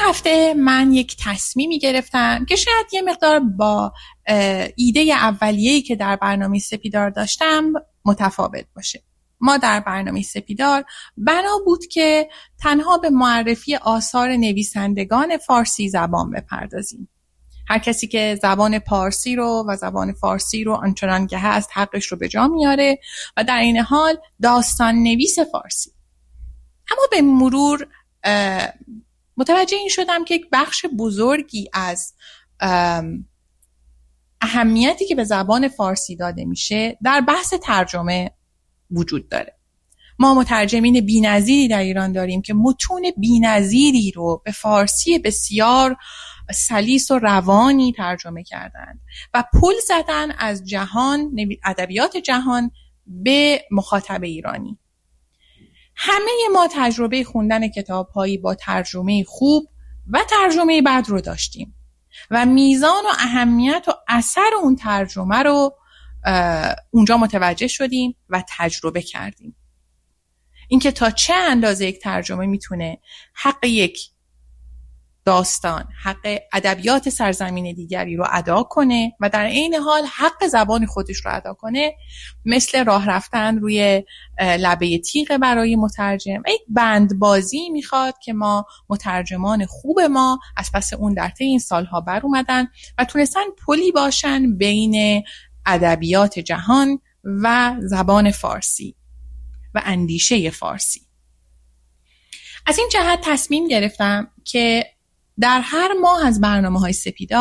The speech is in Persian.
هفته من یک تصمیمی گرفتم که شاید یه مقدار با ایده اولیه‌ای که در برنامه سپیدار داشتم متفاوت باشه. ما در برنامه سپیدار بنا بود که تنها به معرفی آثار نویسندگان فارسی زبان بپردازیم. هر کسی که زبان پارسی رو و زبان فارسی رو آنچنان که هست حقش رو به جا میاره و در این حال داستان نویس فارسی. اما به مرور متوجه این شدم که یک بخش بزرگی از اهمیتی که به زبان فارسی داده میشه در بحث ترجمه وجود داره. ما مترجمین بی‌نظیری در ایران داریم که متون بی‌نظیری رو به فارسی بسیار سلیس و روانی ترجمه کردند و پل زدن از جهان، ادبیات جهان به مخاطب ایرانی. همه ما تجربه خوندن کتاب‌هایی با ترجمه خوب و ترجمه بد رو داشتیم و میزان و اهمیت و اثر اون ترجمه رو اونجا متوجه شدیم و تجربه کردیم. اینکه تا چه اندازه یک ترجمه میتونه حق یک داستان، حق ادبیات سرزمین دیگری رو ادا کنه و در عین حال حق زبان خودش رو ادا کنه، مثل راه رفتن روی لبه تیغ برای مترجم. یک بندبازی میخواد که ما مترجمان خوب ما از پس اون در طی این سالها بر اومدن و تونستن پلی باشن بین ادبیات جهان و زبان فارسی و اندیشه فارسی. از این جهت تصمیم گرفتم که در هر ماه از برنامه‌های سپیدار